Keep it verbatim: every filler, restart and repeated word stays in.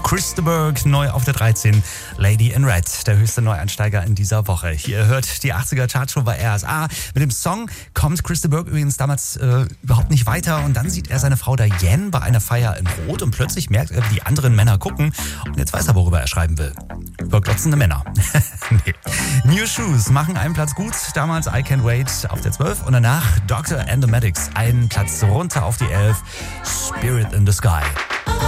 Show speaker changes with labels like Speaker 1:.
Speaker 1: Chris de Burgh neu auf der dreizehn. Lady in Red, der höchste Neueinsteiger in dieser Woche. Hier hört die achtziger Chartshow bei R S A. Mit dem Song kommt Chris de Burgh übrigens damals äh, überhaupt nicht weiter. Und dann sieht er seine Frau Diane bei einer Feier in Rot und plötzlich merkt er, wie die anderen Männer gucken. Und jetzt weiß er, worüber er schreiben will. Über glotzende Männer. Nee. New Shoes machen einen Platz gut. Damals I Can't Wait auf der zwölf. Und danach Doctor and the Medics einen Platz runter auf die elf. Spirit in the Sky.